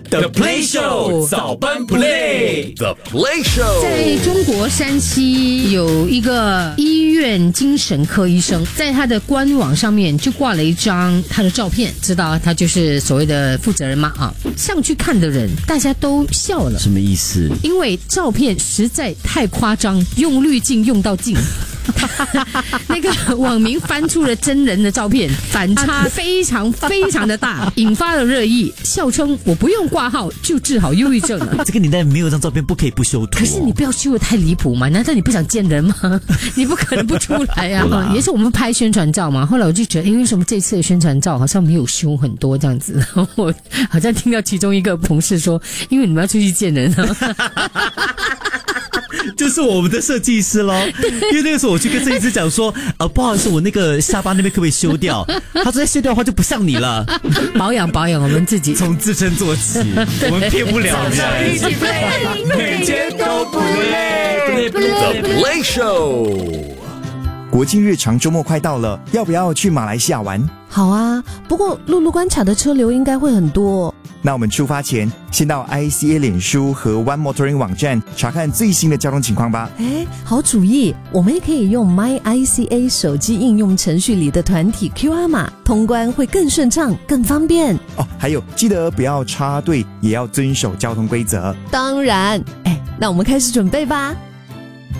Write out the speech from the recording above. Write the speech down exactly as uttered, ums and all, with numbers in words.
The Play Show 早班 Play The Play Show。 在中国山西有一个医院精神科医生，在他的官网上面就挂了一张他的照片，知道他就是所谓的负责人嘛啊，上去看的人大家都笑了。 什么意思？ 因为照片实在太夸张，用滤镜用到尽。那个网民翻出了真人的照片，反差非常非常的大，引发了热议，笑称我不用挂号就治好忧郁症了。 这个年代没有张照片不可以不修图、哦、 可是你不要修的太离谱嘛，难道你不想见人吗？你不可能不出来啊。也是我们拍宣传照嘛，后来我就觉得，因为什么这次的宣传照好像没有修很多这样子，然后我好像听到其中一个同事说，因为你们要出去见人啊。 就是我们的设计师咯，因为那个时候我去跟设计师讲说，呃，不好意思，我那个下巴那边可不可以修掉？他说再修掉的话就不像你了。 保养保养我们自己， 从自身做起，我们骗不了人。 一起 play， 每天都不累。The Play Show。 国庆日长周末快到了，要不要去马来西亚玩？ 好啊，不过陆路关卡的车流应该会很多。 那我们出发前，先到 I C A 脸书和 One Motoring 网站查看最新的交通情况吧。 哎，好主意，我们也可以用 My I C A 手机应用程序里的团体 Q R 码，通关会更顺畅、更方便。 哦，还有记得不要插队，也要遵守交通规则。 当然，哎，那我们开始准备吧。